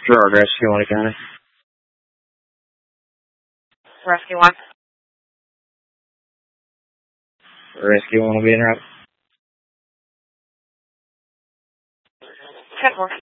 Gerard, Rescue 1 County. Rescue 1. Rescue 1 will be in route. 10-4.